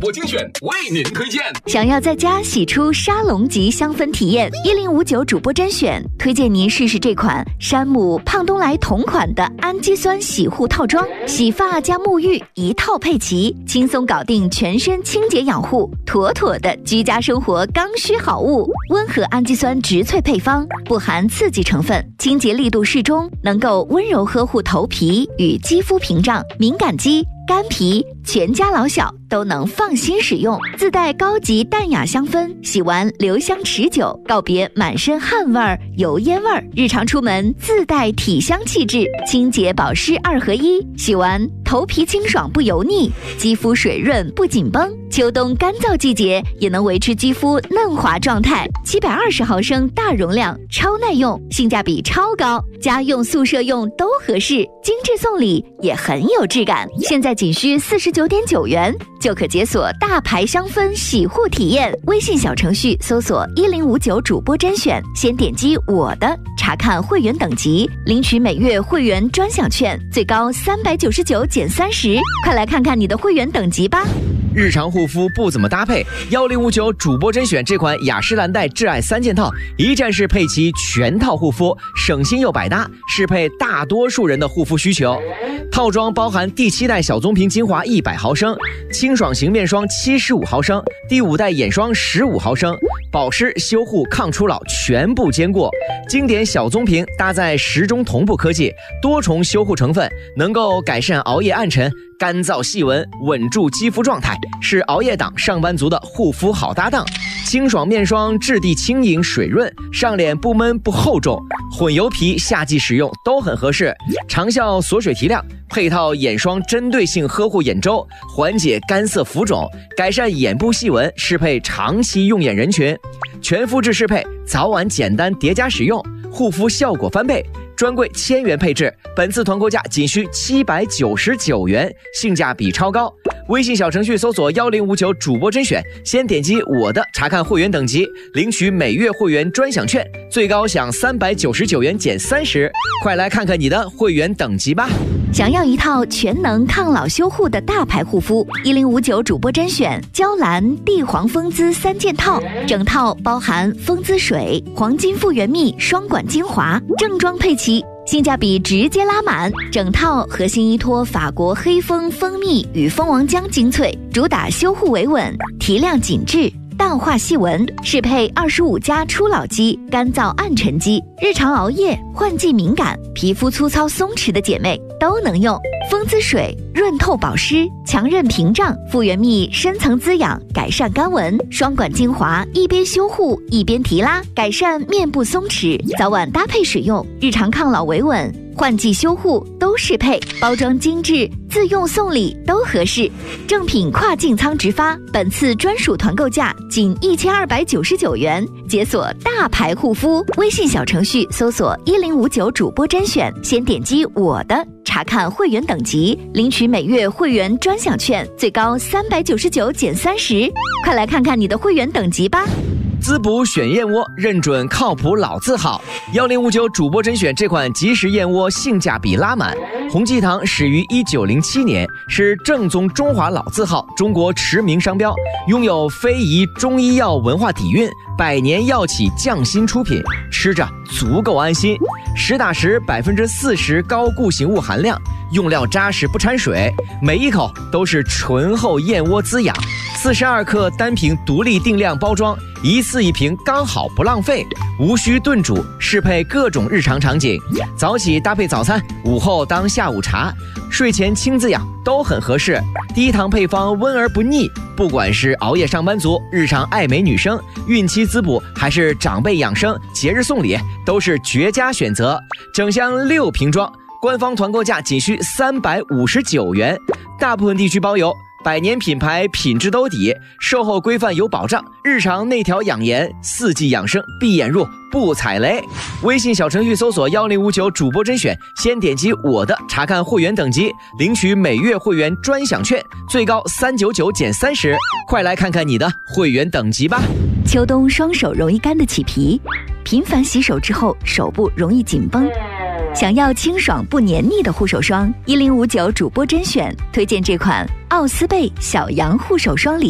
播精选为您推荐。 想要在家洗出沙龙级香氛体验，1059主播甄选推荐您试试这款山姆胖东来同款的氨基酸洗护套装，洗发加沐浴一套配齐，轻松搞定全身清洁养护，妥妥的居家生活刚需好物。温和氨基酸植萃配方，不含刺激成分，清洁力度适中，能够温柔呵护头皮与肌肤屏障，敏感肌、干皮，全家老小都能放心使用。自带高级淡雅香氛，洗完留香持久，告别满身汗味儿、油烟味儿。日常出门自带体香气质，清洁保湿2合1，洗完头皮清爽不油腻，肌肤水润不紧绷。秋冬干燥季节也能维持肌肤嫩滑状态。720毫升大容量，超耐用，性价比超高，家用宿舍用都合适，精致送礼也很有质感。现在仅需49.9元就可解锁大牌香氛洗护体验。微信小程序搜索1059主播甄选，先点击我的查看会员等级，领取每月会员专享券，最高399减30。快来看看你的会员等级吧。 日常护肤不怎么搭配，1059主播甄选这款雅诗兰黛挚爱3件套，一站式配齐全套护肤，省心又百搭，适配大多数人的护肤需求。套装包含第7代小棕瓶精华100毫升，清爽型面霜75毫升，第5代眼霜15毫升，保湿、修护、抗初老全部兼顾。经典小棕瓶搭载10中同步科技，多重修护成分，能够改善熬夜暗沉、干燥细纹，稳住肌肤状态，是熬夜党上班族的护肤好搭档。清爽面霜质地轻盈水润，上脸不闷不厚重，混油皮夏季使用都很合适。长效锁水提亮，配套眼霜针对性呵护眼周，缓解干涩浮肿，改善眼部细纹，适配长期用眼人群。全肤质适配，早晚简单叠加使用，护肤效果翻倍。专柜1000元配置，本次团购价仅需799元，性价比超高。微信小程序搜索1059主播甄选，先点击我的查看会员等级，领取每月会员专享券，最高享399元减30。快来看看你的会员等级吧。 想要一套全能抗老修护的大牌护肤，1059主播甄选娇兰地黄蜂姿3件套，整套包含蜂姿水、黄金复原蜜双管精华，正装配齐，性价比直接拉满。整套核心依托法国黑蜂蜂蜜与蜂王浆精粹，主打修护维稳、提亮紧致、淡化细纹，适配25+初老肌、干燥暗沉肌、日常熬夜、换季敏感、皮肤粗糙松弛的姐妹都能用。蜂姿水润透保湿，强韧屏障；复原蜜深层滋养，改善干纹；双管精华一边修护一边提拉，改善面部松弛。早晚搭配使用，日常抗老维稳、换季修护都适配，包装精致，自用送礼都合适。正品跨境仓直发，本次专属团购价仅1299元，解锁大牌护肤。微信小程序搜索1059主播甄选，先点击我的查看会员等级，领取每月会员专享券，最高399减30。快来看看你的会员等级吧。 滋补选燕窝，认准靠谱老字号。1059主播甄选这款即食燕窝性价比拉满。洪记堂始于1907年，是正宗中华老字号，中国驰名商标，拥有非遗中医药文化底蕴，100年药企匠心出品，吃着足够安心。实打实40%高固形物含量，用料扎实不掺水，每一口都是醇厚燕窝滋养。42克单瓶独立定量包装，一次一瓶刚好不浪费，无需炖煮，适配各种日常场景。早起搭配早餐，午后当下午茶，睡前轻滋养都很合适。低糖配方温而不腻，不管是熬夜上班族、日常爱美女生、孕期滋补，还是长辈养生、节日送礼，都是绝佳选择。整箱6瓶装，官方团购价仅需359元，大部分地区包邮。100年品牌，品质兜底，售后规范有保障，日常内调养颜，4季养生，闭眼入不踩雷。微信小程序搜索1059主播甄选，先点击我的查看会员等级，领取每月会员专享券，最高399减30。快来看看你的会员等级吧。 秋冬双手容易干的起皮，频繁洗手之后手部容易紧绷。想要清爽不黏腻的护手霜，1059主播甄选推荐这款奥斯贝小羊护手霜礼